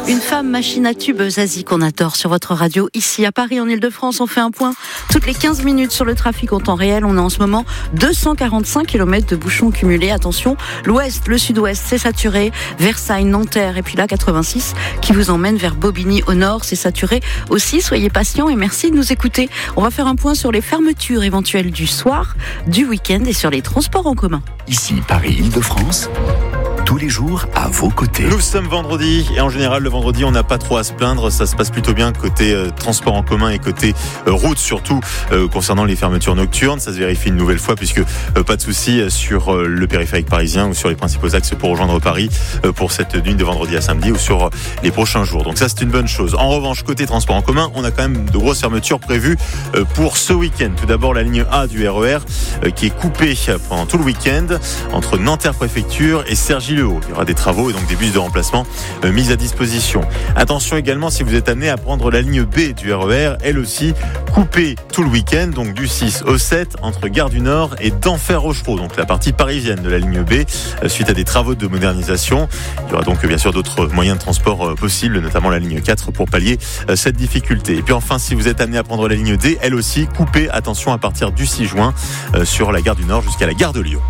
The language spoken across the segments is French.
Une femme machine à tube, Zazie, qu'on adore sur votre radio. Ici à Paris, en Ile-de-France, on fait un point toutes les 15 minutes sur le trafic en temps réel. On a en ce moment 245 km de bouchons cumulés. Attention, l'ouest, le sud-ouest, c'est saturé. Versailles, Nanterre et puis la 86 qui vous emmène vers Bobigny au nord, c'est saturé aussi. Soyez patients et merci de nous écouter. On va faire un point sur les fermetures éventuelles du soir, du week-end et sur les transports en commun. Ici Paris-Île-de-France. Tous les jours à vos côtés. Nous sommes vendredi et en général le vendredi on n'a pas trop à se plaindre, ça se passe plutôt bien côté transport en commun et côté route surtout concernant les fermetures nocturnes. Ça se vérifie une nouvelle fois puisque pas de souci sur le périphérique parisien ou sur les principaux axes pour rejoindre Paris pour cette nuit de vendredi à samedi ou sur les prochains jours. Donc ça c'est une bonne chose. En revanche côté transport en commun on a quand même de grosses fermetures prévues pour ce week-end. Tout d'abord la ligne A du RER qui est coupée pendant tout le week-end entre Nanterre préfecture et Cergy-le-Haut. Il y aura des travaux et donc des bus de remplacement mis à disposition. Attention également si vous êtes amené à prendre la ligne B du RER, elle aussi coupée tout le week-end, donc du 6 au 7 entre Gare du Nord et d'Enfer-Rochereau, donc la partie parisienne de la ligne B, suite à des travaux de modernisation. Il y aura donc bien sûr d'autres moyens de transport possibles, notamment la ligne 4 pour pallier cette difficulté. Et puis enfin, si vous êtes amené à prendre la ligne D, elle aussi coupée, attention à partir du 6 juin sur la Gare du Nord jusqu'à la Gare de Lyon.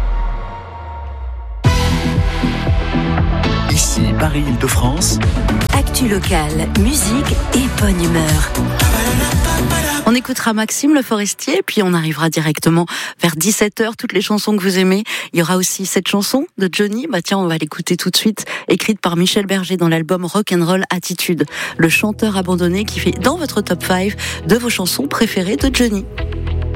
Ici Paris-Île-de-France. Actu locale, musique et bonne humeur. On écoutera Maxime Le Forestier, puis on arrivera directement vers 17h, toutes les chansons que vous aimez. Il y aura aussi cette chanson de Johnny, tiens, on va l'écouter tout de suite, écrite par Michel Berger dans l'album Rock'n'Roll Attitude, le chanteur abandonné qui fait dans votre top 5 de vos chansons préférées de Johnny.